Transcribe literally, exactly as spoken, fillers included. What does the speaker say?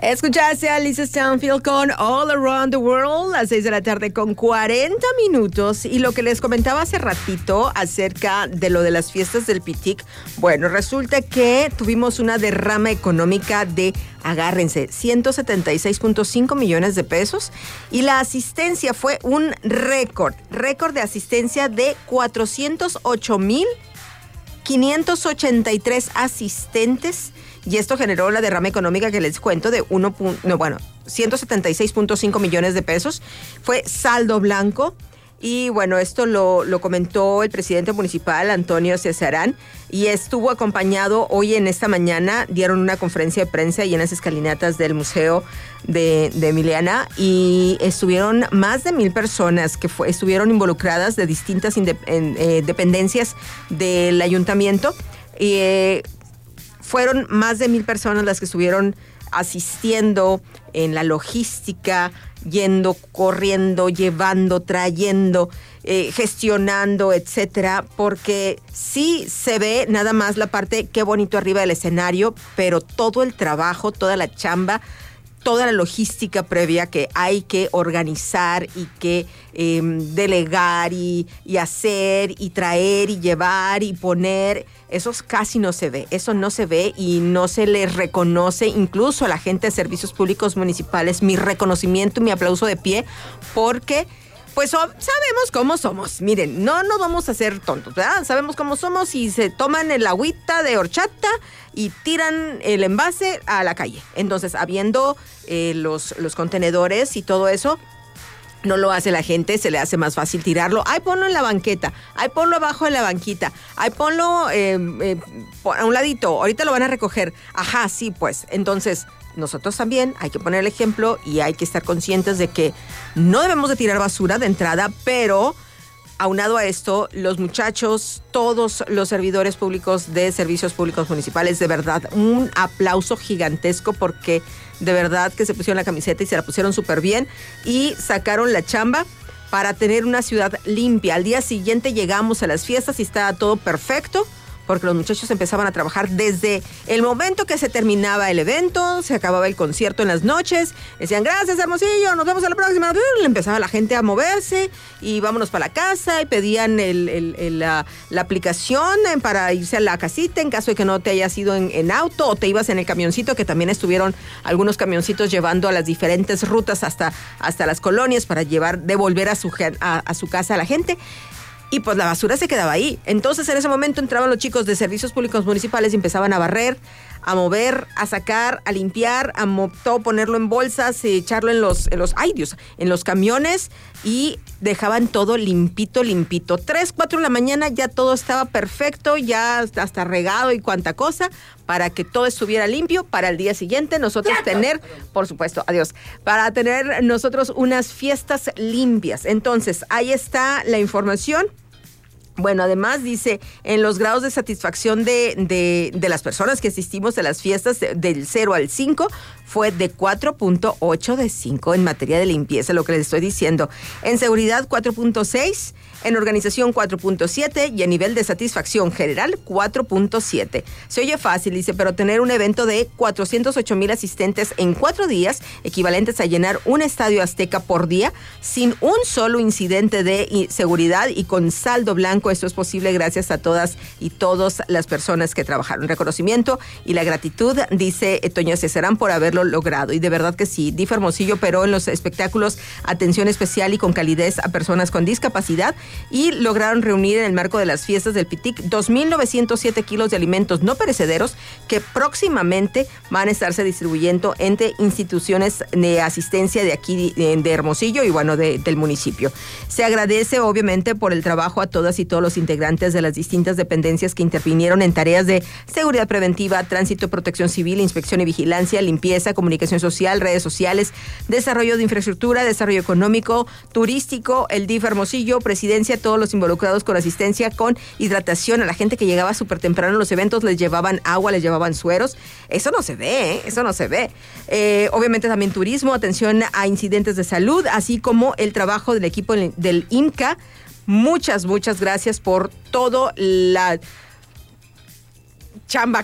Escuchaste a Lisa Stanfield con All Around the World, a las seis de la tarde con cuarenta minutos. Y lo que les comentaba hace ratito acerca de lo de las fiestas del Pitic, bueno, resulta que tuvimos una derrama económica de, agárrense, ciento setenta y seis punto cinco millones de pesos. Y la asistencia fue un récord, récord de asistencia de cuatrocientos ocho mil quinientos ochenta y tres asistentes. Y esto generó la derrama económica que les cuento de uno, no, bueno, ciento setenta y seis punto cinco millones de pesos. Fue saldo blanco. Y bueno, esto lo, lo comentó el presidente municipal, Antonio Cesarán, y estuvo acompañado hoy en esta mañana, dieron una conferencia de prensa y en las escalinatas del Museo de, de Emiliana, y estuvieron más de mil personas que fue, estuvieron involucradas de distintas indep- en, eh, dependencias del ayuntamiento. Y eh, fueron más de mil personas las que estuvieron asistiendo en la logística, yendo, corriendo, llevando, trayendo, eh, gestionando, etcétera, porque sí se ve nada más la parte, qué bonito arriba del escenario, pero todo el trabajo, toda la chamba, toda la logística previa que hay que organizar y que eh, delegar y, y hacer y traer y llevar y poner, eso casi no se ve, eso no se ve y no se les reconoce incluso a la gente de servicios públicos municipales. Mi reconocimiento y mi aplauso de pie, porque pues sabemos cómo somos. Miren, no nos vamos a hacer tontos, ¿verdad? Sabemos cómo somos y se toman el agüita de horchata y tiran el envase a la calle. Entonces, habiendo eh, los, los contenedores y todo eso, no lo hace la gente, se le hace más fácil tirarlo. Ay, ponlo en la banqueta, ay, ponlo abajo en la banquita, ay, ponlo eh, eh, a un ladito, ahorita lo van a recoger. Ajá, sí, pues, entonces nosotros también hay que poner el ejemplo y hay que estar conscientes de que no debemos de tirar basura de entrada, pero aunado a esto, los muchachos, todos los servidores públicos de servicios públicos municipales, de verdad, un aplauso gigantesco porque de verdad que se pusieron la camiseta y se la pusieron súper bien y sacaron la chamba para tener una ciudad limpia. Al día siguiente llegamos a las fiestas y estaba todo perfecto, porque los muchachos empezaban a trabajar desde el momento que se terminaba el evento, se acababa el concierto en las noches, decían gracias Hermosillo, nos vemos a la próxima, le empezaba la gente a moverse y vámonos para la casa y pedían el, el, el, la, la aplicación para irse a la casita en caso de que no te hayas ido en, en auto o te ibas en el camioncito, que también estuvieron algunos camioncitos llevando a las diferentes rutas hasta, hasta las colonias para llevar, devolver a su, a, a su casa a la gente. Y pues la basura se quedaba ahí. Entonces en ese momento entraban los chicos de servicios públicos municipales y empezaban a barrer, a mover, a sacar, a limpiar, a mo- todo ponerlo en bolsas, echarlo en los, en los, ay Dios, en los camiones y dejaban todo limpito, limpito. Tres, cuatro de la mañana ya todo estaba perfecto, ya hasta regado y cuanta cosa, para que todo estuviera limpio para el día siguiente nosotros tener, por supuesto, adiós, para tener nosotros unas fiestas limpias. Entonces, ahí está la información. Bueno, además dice, en los grados de satisfacción de, de, de las personas que asistimos a las fiestas de, del cero al cinco, fue de cuatro punto ocho de cinco en materia de limpieza, lo que les estoy diciendo. En seguridad, cuatro punto seis, en organización, cuatro punto siete y a nivel de satisfacción general, cuatro punto siete. Se oye fácil, dice, pero tener un evento de cuatrocientos ocho mil asistentes en cuatro días, equivalentes a llenar un estadio azteca por día, sin un solo incidente de seguridad y con saldo blanco. Esto es posible gracias a todas y todas las personas que trabajaron. Reconocimiento y la gratitud, dice Toño Cesarán, por haberlo logrado. Y de verdad que sí, D I F Hermosillo operó en los espectáculos atención especial y con calidez a personas con discapacidad y lograron reunir en el marco de las fiestas del Pitic dos mil novecientos siete kilos de alimentos no perecederos que próximamente van a estarse distribuyendo entre instituciones de asistencia de aquí de, de Hermosillo y bueno, de, del municipio. Se agradece obviamente por el trabajo a todas y todos los integrantes de las distintas dependencias que intervinieron en tareas de seguridad preventiva, tránsito, protección civil, inspección y vigilancia, limpieza, comunicación social, redes sociales, desarrollo de infraestructura, desarrollo económico, turístico, el D I F Hermosillo, presidencia, todos los involucrados con asistencia, con hidratación. A la gente que llegaba súper temprano a los eventos les llevaban agua, les llevaban sueros. Eso no se ve, ¿eh? Eso no se ve. Eh, obviamente también turismo, atención a incidentes de salud, así como el trabajo del equipo del I M C A. Muchas, muchas gracias por todo la chamba